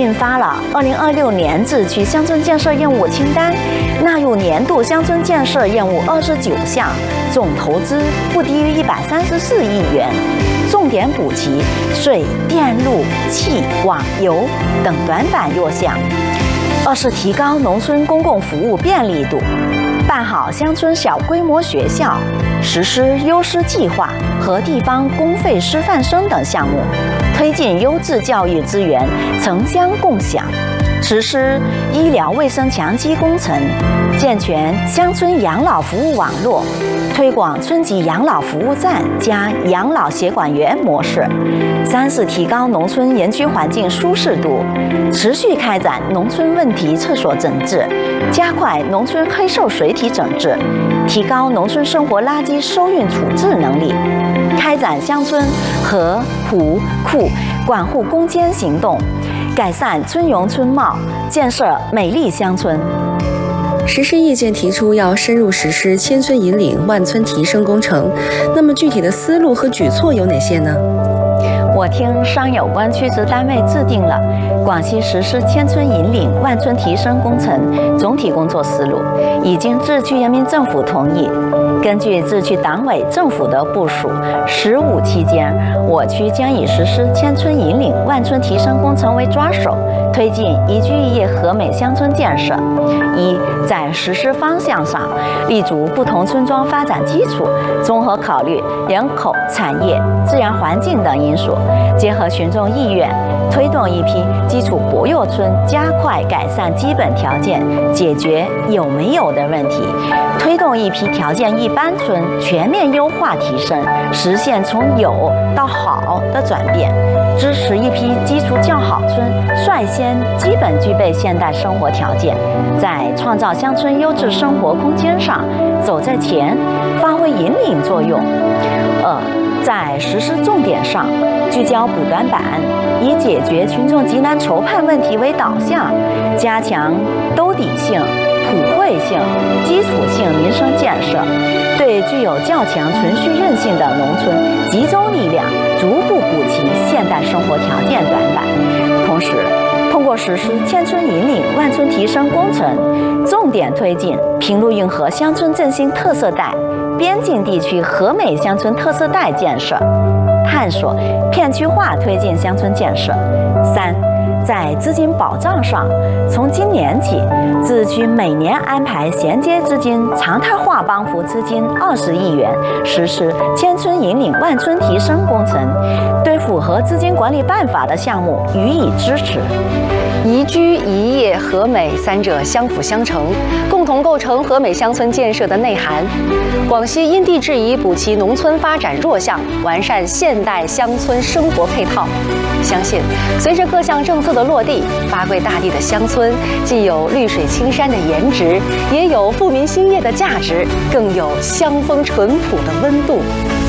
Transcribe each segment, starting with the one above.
印发了2026年自区乡村建设任务清单，纳入年度乡村建设任务29项，总投资不低于134亿元，重点补齐水电路气网油等短板弱项。二是提高农村公共服务便利度，办好乡村小规模学校，实施优师计划和地方公费师范生等项目，推进优质教育资源城乡共享，实施医疗卫生强基工程，健全乡村养老服务网络，推广村级养老服务站加养老协管员模式。三是提高农村人居环境舒适度，持续开展农村问题厕所整治，加快农村黑臭水体整治，提高农村生活垃圾收运处置能力，开展乡村河湖库管护攻坚行动，改善村容村貌，建设美丽乡村。 实施意见提出要深入实施千村引领、万村提升工程，那么具体的思路和举措有哪些呢？ 我厅商有关区直单位制定了广西实施千村引领、万村提升工程总体工作思路，已经自区人民政府同意。根据自区党委政府的部署，15期间，我区将以实施千村引领、万村提升工程为抓手，推进宜居宜业和美乡村建设。一，在实施方向上，立足不同村庄发展基础，综合考虑人口、产业、自然环境等因素，结合群众意愿，推动一批基础薄弱村加快改善基本条件，解决有没有的问题；推动一批条件一般村全面优化提升，实现从有到好的转变；支持一批基础较好村率先基本具备现代生活条件，在创造乡村优质生活空间上走在前，发挥引领作用。在实施重点上，聚焦补短板，以解决群众急难愁盼问题为导向，加强兜底性、普惠性、基础性民生建设，对具有较强存续韧性的农村集中力量，逐步补齐现代生活条件短板。同时，通过实施千村引领、万村提升工程，重点推进平陆运河乡村振兴特色带、边境地区和美乡村特色带建设，探索片区化推进乡村建设。三，在资金保障上，从今年起，自区每年安排衔接资金常态化帮扶资金20亿元，实施千村引领、万村提升工程，对符合资金管理办法的项目予以支持。 宜居、宜业、和美三者相辅相成，共同构成和美乡村建设的内涵。广西因地制宜补齐农村发展弱项，完善现代乡村生活配套。相信随着各项政策的落地，八桂大地的乡村既有绿水青山的颜值，也有富民兴业的价值，更有乡风淳朴的温度。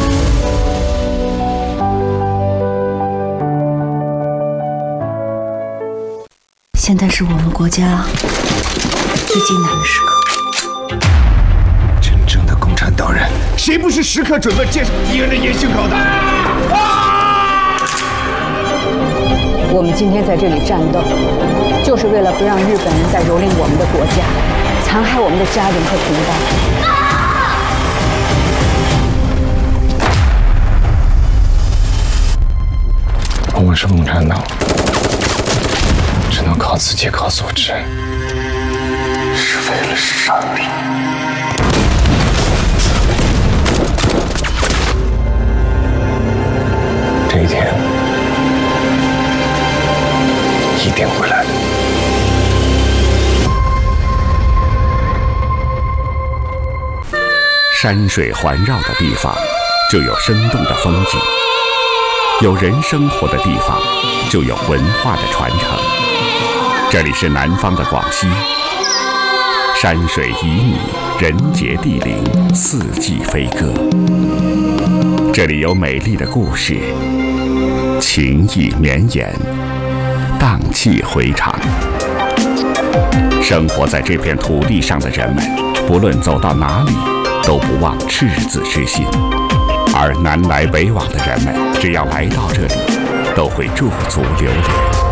现在是我们国家最艰难的时刻。 真正的共产党人，谁不是时刻准备接受敌人的严刑拷打？ 我们今天在这里战斗，就是为了不让日本人再蹂躏我们的国家，残害我们的家人和同胞。我们是共产党，只能靠自己，靠组织，是为了胜利。这一天一定会来。 山水环绕的地方，就有生动的风景；有人生活的地方，就有文化的传承。这里是南方的广西，山水旖旎，人杰地灵，四季飞歌。这里有美丽的故事，情意绵延，荡气回肠。生活在这片土地上的人们，不论走到哪里，都不忘赤子之心。而南来北往的人们，只要来到这里，都会驻足留恋。